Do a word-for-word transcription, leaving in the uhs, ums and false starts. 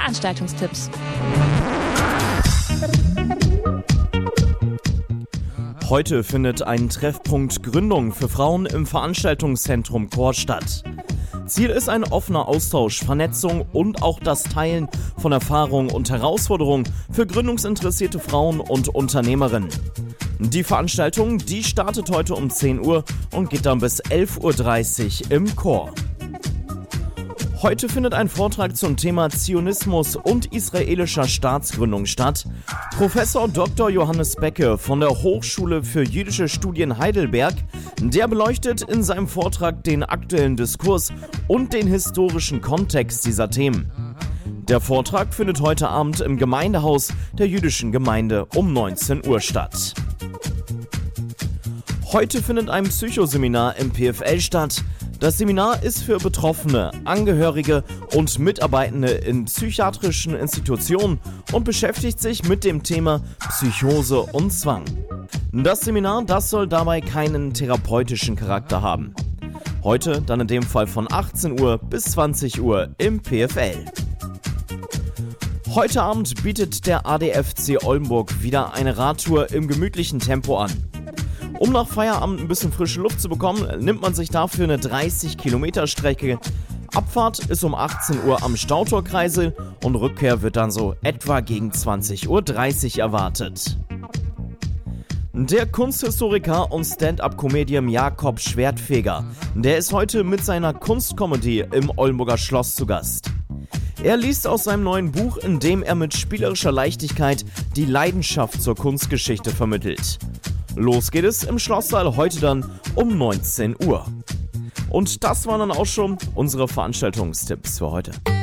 Veranstaltungstipps. Heute findet ein Treffpunkt Gründung für Frauen im Veranstaltungszentrum Chor statt. Ziel ist ein offener Austausch, Vernetzung und auch das Teilen von Erfahrungen und Herausforderungen für gründungsinteressierte Frauen und Unternehmerinnen. Die Veranstaltung, die startet heute um zehn Uhr und geht dann bis elf Uhr dreißig im Chor. Heute findet ein Vortrag zum Thema Zionismus und israelischer Staatsgründung statt. Professor Doktor Johannes Becke von der Hochschule für jüdische Studien Heidelberg, der beleuchtet in seinem Vortrag den aktuellen Diskurs und den historischen Kontext dieser Themen. Der Vortrag findet heute Abend im Gemeindehaus der jüdischen Gemeinde um neunzehn Uhr statt. Heute findet ein Psychoseminar im P F L statt. Das Seminar ist für Betroffene, Angehörige und Mitarbeitende in psychiatrischen Institutionen und beschäftigt sich mit dem Thema Psychose und Zwang. Das Seminar, das soll dabei keinen therapeutischen Charakter haben. Heute dann in dem Fall von achtzehn Uhr bis zwanzig Uhr im P F L. Heute Abend bietet der A D F C Oldenburg wieder eine Radtour im gemütlichen Tempo an. Um nach Feierabend ein bisschen frische Luft zu bekommen, nimmt man sich dafür eine dreißig Kilometer Strecke. Abfahrt ist um achtzehn Uhr am Stautorkreisel und Rückkehr wird dann so etwa gegen zwanzig Uhr dreißig erwartet. Der Kunsthistoriker und Stand-up-Comedian Jakob Schwertfeger, der ist heute mit seiner Kunstkomödie im Oldenburger Schloss zu Gast. Er liest aus seinem neuen Buch, in dem er mit spielerischer Leichtigkeit die Leidenschaft zur Kunstgeschichte vermittelt. Los geht es im Schlosssaal heute dann um neunzehn Uhr. Und das waren dann auch schon unsere Veranstaltungstipps für heute.